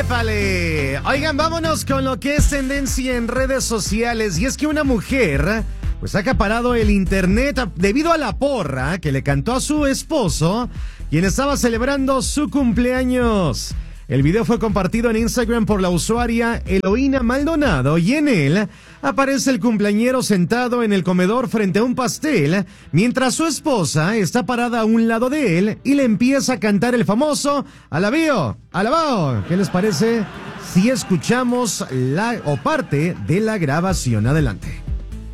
¡Épale! Oigan, vámonos con lo que es tendencia en redes sociales. Y es que una mujer pues ha acaparado el internet debido a la porra que le cantó a su esposo, quien estaba celebrando su cumpleaños. El video fue compartido en Instagram por la usuaria Eloína Maldonado y en él aparece el cumpleañero sentado en el comedor frente a un pastel, mientras su esposa está parada a un lado de él y le empieza a cantar el famoso alabío, alabao. ¿Qué les parece si escuchamos parte de la grabación? Adelante.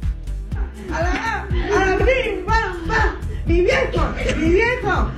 Alabim, bam, bam, mi viejo,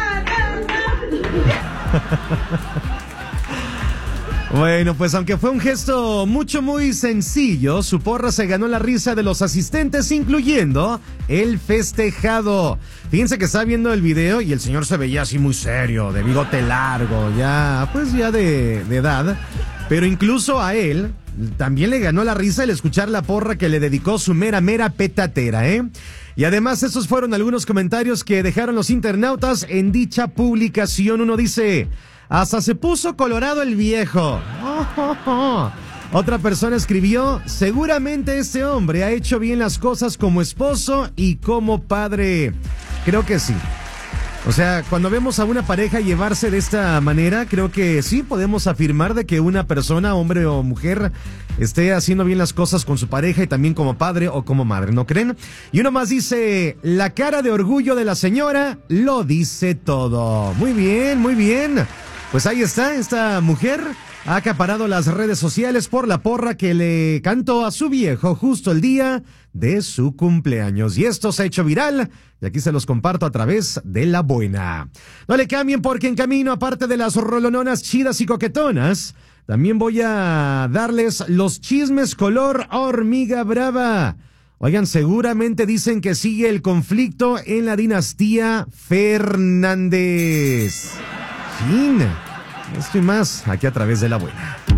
Bueno, pues aunque fue un gesto muy sencillo, su porra se ganó la risa de los asistentes, incluyendo el festejado. Fíjense que estaba viendo el video y el señor se veía así muy serio, de bigote largo, ya de edad. Pero incluso a él también le ganó la risa el escuchar la porra que le dedicó su mera petatera, ¿eh? Y además esos fueron algunos comentarios que dejaron los internautas en dicha publicación. Uno dice: hasta se puso colorado el viejo. Otra persona escribió: seguramente este hombre ha hecho bien las cosas como esposo y como padre. Creo que sí. O sea, cuando vemos a una pareja llevarse de esta manera, creo que sí podemos afirmar de que una persona, hombre o mujer, esté haciendo bien las cosas con su pareja y también como padre o como madre, ¿no creen? Y uno más dice: la cara de orgullo de la señora lo dice todo. Muy bien, muy bien. Pues ahí está, esta mujer ha acaparado las redes sociales por la porra que le cantó a su viejo justo el día de su cumpleaños. Y esto se ha hecho viral y aquí se los comparto a través de La Buena. No le cambien porque en camino, aparte de las rolononas chidas y coquetonas, también voy a darles los chismes color hormiga brava. Oigan, seguramente dicen que sigue el conflicto en la dinastía Fernández. Fin. Esto y más aquí a través de La Buena.